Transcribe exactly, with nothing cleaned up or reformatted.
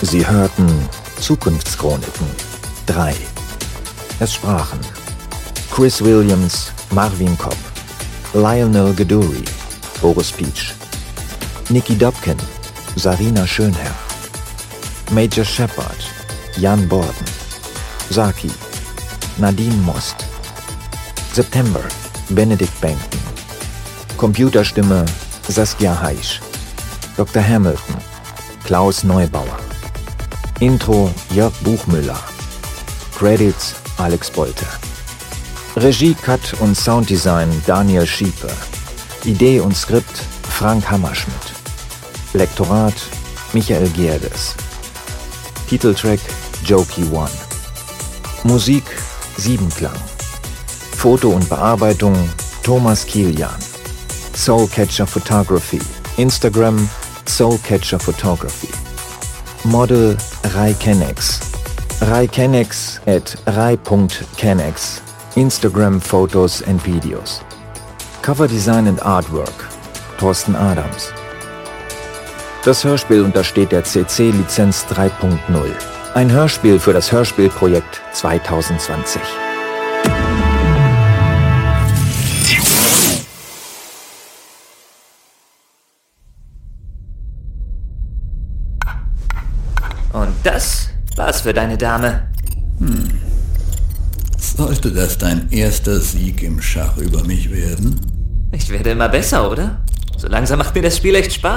Sie hörten Zukunftschroniken drei. Es sprachen Chris Williams, Marvin Kopp, Lionel Gaduri, Boris Pietsch, Nicky Dobkin, Sarina Schönherr, Major Shepard, Jan Borden, Saki, Nadine Most, September, Benedikt Benken, Computerstimme Saskia Heisch, Doktor Hamilton, Klaus Neubauer, Intro Jörg Buchmüller, Credits Alex Bolte, Regie, Cut und Sounddesign Daniel Schiepe, Idee und Skript Frank Hammerschmidt, Lektorat Michael Gerdes, Titeltrack Jokey One, Musik Siebenklang, Foto und Bearbeitung Thomas Kilian, Soulcatcher Photography, Instagram Soulcatcher Photography, Model Rai Kennex, Rai Kennex at rai punkt kennex, Instagram Photos and Videos, Cover Design and Artwork Thorsten Adams. Das Hörspiel untersteht der C C-Lizenz drei punkt null. Ein Hörspiel für das Hörspielprojekt zwanzig zwanzig. Und das war's für deine Dame. Hm. Sollte das dein erster Sieg im Schach über mich werden? Ich werde immer besser, oder? So langsam macht mir das Spiel echt Spaß.